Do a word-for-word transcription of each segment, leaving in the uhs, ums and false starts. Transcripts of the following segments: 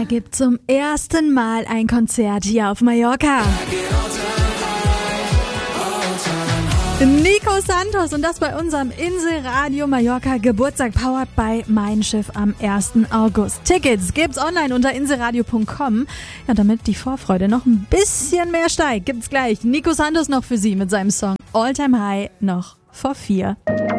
Er gibt zum ersten Mal ein Konzert hier auf Mallorca. Nico Santos und das bei unserem Inselradio Mallorca Geburtstag, powered by Mein Schiff am ersten August. Tickets gibt's online unter inselradio punkt com. Ja, damit die Vorfreude noch ein bisschen mehr steigt, gibt's gleich Nico Santos noch für Sie mit seinem Song All Time High noch vor vier.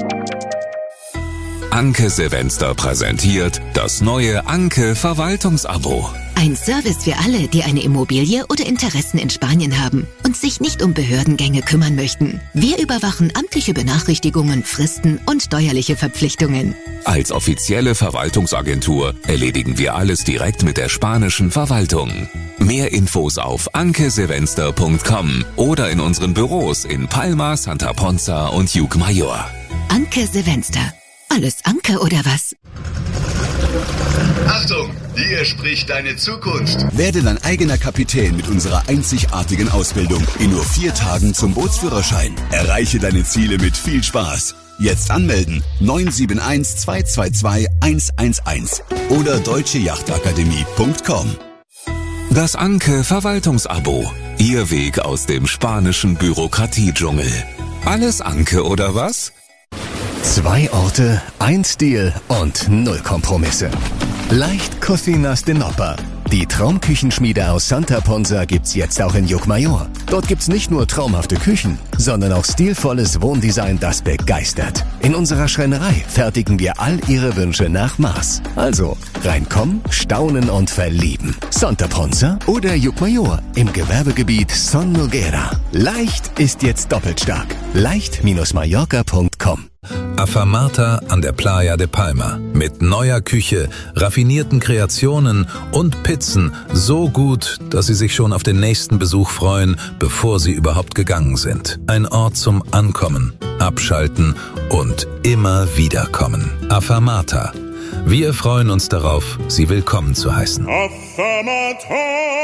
Anke Silvester präsentiert das neue Anke Verwaltungsabo. Ein Service für alle, die eine Immobilie oder Interessen in Spanien haben und sich nicht um Behördengänge kümmern möchten. Wir überwachen amtliche Benachrichtigungen, Fristen und steuerliche Verpflichtungen. Als offizielle Verwaltungsagentur erledigen wir alles direkt mit der spanischen Verwaltung. Mehr Infos auf anke silvester punkt com oder in unseren Büros in Palma, Santa Ponza und Llucmajor. Anke Silvester. Alles Anke oder was? Achtung, hier spricht deine Zukunft. Werde dein eigener Kapitän mit unserer einzigartigen Ausbildung in nur vier Tagen zum Bootsführerschein. Erreiche deine Ziele mit viel Spaß. Jetzt anmelden neun sieben eins zwei zwei zwei eins eins eins oder deutsche yachtakademie punkt com. Das Anke Verwaltungsabo. Ihr Weg aus dem spanischen Bürokratiedschungel. Alles Anke oder was? Zwei Orte, ein Stil und null Kompromisse. Leicht Cocinas de Nopa. Die Traumküchenschmiede aus Santa Ponza gibt's jetzt auch in Llucmajor. Dort gibt's nicht nur traumhafte Küchen, sondern auch stilvolles Wohndesign, das begeistert. In unserer Schreinerei fertigen wir all Ihre Wünsche nach Maß. Also reinkommen, staunen und verlieben. Santa Ponza oder Llucmajor im Gewerbegebiet Son Noguera. Leicht ist jetzt doppelt stark. leicht Mallorca punkt com. Afamata an der Playa de Palma. Mit neuer Küche, raffinierten Kreationen und Pizzen so gut, dass Sie sich schon auf den nächsten Besuch freuen, bevor Sie überhaupt gegangen sind. Ein Ort zum Ankommen, Abschalten und immer wieder kommen. Afamata. Wir freuen uns darauf, Sie willkommen zu heißen. Afamata.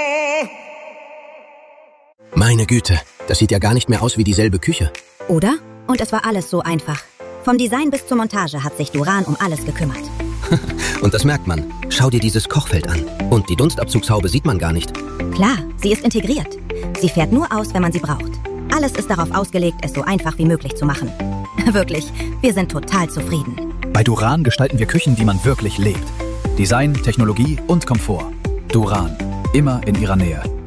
Meine Güte, das sieht ja gar nicht mehr aus wie dieselbe Küche. Oder? Und es war alles so einfach. Vom Design bis zur Montage hat sich Duran um alles gekümmert. Und das merkt man. Schau dir dieses Kochfeld an. Und die Dunstabzugshaube sieht man gar nicht. Klar, sie ist integriert. Sie fährt nur aus, wenn man sie braucht. Alles ist darauf ausgelegt, es so einfach wie möglich zu machen. Wirklich, wir sind total zufrieden. Bei Duran gestalten wir Küchen, die man wirklich lebt. Design, Technologie und Komfort. Duran, immer in Ihrer Nähe.